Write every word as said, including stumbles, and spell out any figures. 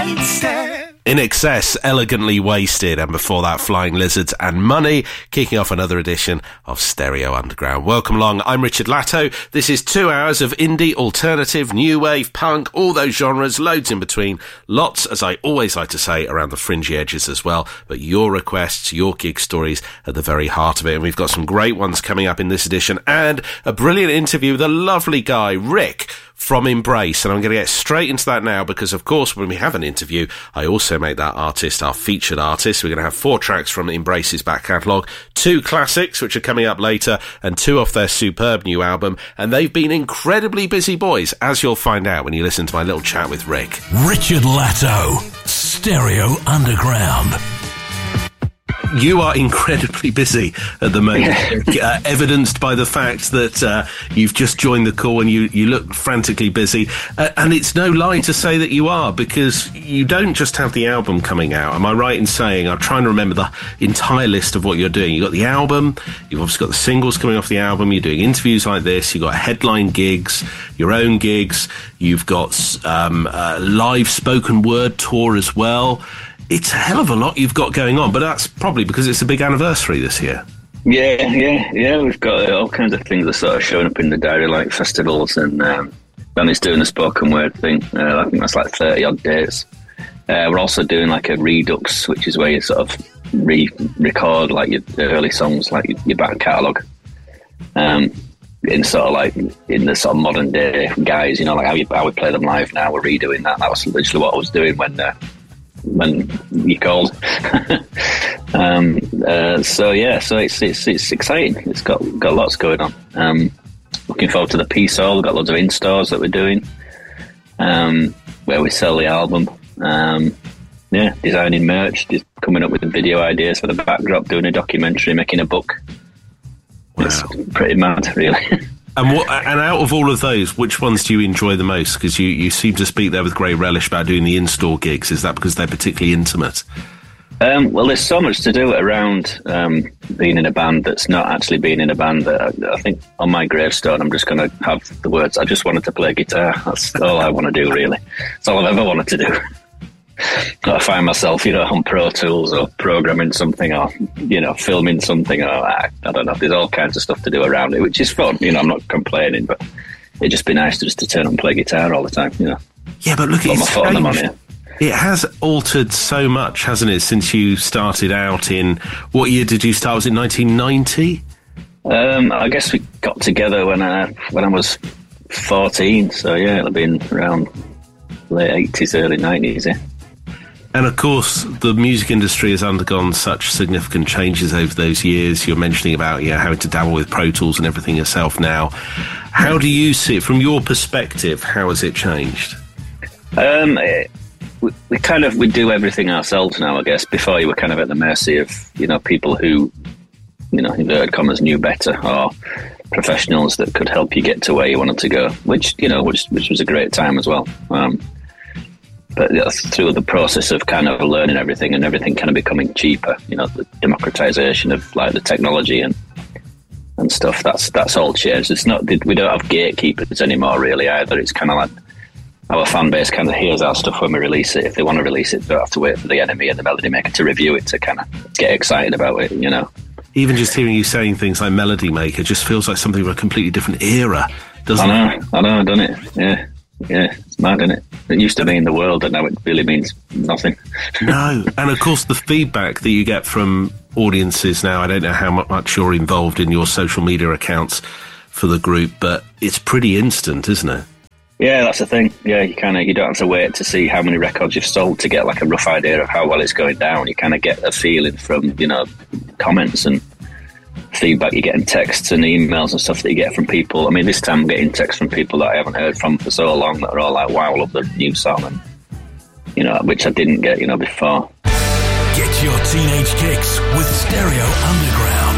In Excess, Elegantly Wasted, and before that, Flying Lizards and Money, kicking off another edition of Stereo Underground. Welcome along, I'm Richard Latto. This is two hours of indie, alternative, new wave, punk, all those genres, loads in between. Lots, as I always like to say, around the fringy edges as well. But your requests, your gig stories at the very heart of it. And we've got some great ones coming up in this edition, and a brilliant interview with a lovely guy, Rick, from Embrace, and I'm going to get straight into that now because, of course, when we have an interview, I also make that artist our featured artist. We're going to have four tracks from Embrace's back catalogue, two classics, which are coming up later, and two off their superb new album, and they've been incredibly busy boys, as you'll find out when you listen to my little chat with Rick. Richard Latto, Stereo Underground. You are incredibly busy at the moment, uh, evidenced by the fact that uh, you've just joined the call and you, you look frantically busy. Uh, and it's no lie to say that you are, because you don't just have the album coming out. Am I right in saying, I'm trying to remember the entire list of what you're doing. You've got the album, you've obviously got the singles coming off the album, you're doing interviews like this, you've got headline gigs, your own gigs, you've got um, a live spoken word tour as well. It's a hell of a lot you've got going on, but that's probably because it's a big anniversary this year. Yeah, yeah, yeah. We've got uh, all kinds of things that are sort of showing up in the diary, like festivals, and um, then it's doing the spoken word thing. Uh, I think that's like thirty odd days. Uh, we're also doing like a redux, which is where you sort of re-record like your early songs, like your, your back catalogue, um, in sort of like in the sort of modern day guise, you know, like how, you, how we play them live now. We're redoing that. That was literally what I was doing when. Uh, when you called. um, uh, so yeah, so it's, it's it's exciting. It's got got lots going on. Um, looking forward to the Peace Hall. We've got loads of in-stores that we're doing, um, where we sell the album. Um, yeah, designing merch, just coming up with the video ideas for the backdrop, doing a documentary, making a book. Wow. It's pretty mad, really. And what? And out of all of those, which ones do you enjoy the most? Because you, you seem to speak there with great relish about doing the in-store gigs. Is that because they're particularly intimate? Um, well, there's so much to do around um, being in a band that's not actually being in a band. That I, I think on my gravestone, I'm just going to have the words, I just wanted to play guitar. That's all I want to do, really. That's all I've ever wanted to do. I find myself, you know, on Pro Tools or programming something or, you know, filming something or, I, I don't know, there's all kinds of stuff to do around it, which is fun. You know, I'm not complaining, but it'd just be nice to just to turn and play guitar all the time, you know. Yeah, but look, Put my foot on the money. It has altered so much, hasn't it, since you started out in, what year did you start? Was it nineteen ninety? Um, I guess we got together when I, when I was fourteen, so yeah, it'll have been around late eighties, early nineties, yeah. And of course, the music industry has undergone such significant changes over those years. You're mentioning about, yeah, having to dabble with Pro Tools and everything yourself now. How do you see it from your perspective? How has it changed? Um, it, we, we kind of we do everything ourselves now. I guess before you were kind of at the mercy of, you know, people who, you know, inverted commas, knew better, or professionals that could help you get to where you wanted to go. Which, you know, which which was a great time as well. Um, But through the process of kind of learning everything and everything kind of becoming cheaper, you know, the democratization of like the technology and and stuff, that's that's all changed. It's not, we don't have gatekeepers anymore really either. It's kind of like our fan base kind of hears our stuff when we release it. If they want to release it, they don't have to wait for the Enemy and the Melody Maker to review it to kind of get excited about it, you know. Even just hearing you saying things like Melody Maker just feels like something of a completely different era, doesn't I know, it? I know, I've done it, yeah. Yeah, it's mad, isn't it? It used to mean the world, and now it really means nothing. No, and of course the feedback that you get from audiences now, I don't know how much you're involved in your social media accounts for the group, but it's pretty instant, isn't it? Yeah, that's the thing. Yeah, you kind of, you don't have to wait to see how many records you've sold to get like a rough idea of how well it's going down. You kind of get a feeling from, you know, comments and feedback you get in texts and emails and stuff that you get from people. I mean, this time I'm getting texts from people that I haven't heard from for so long that are all like, wow, I love the new song, and, you know, which I didn't get, you know, before. Get your teenage kicks with Stereo Underground.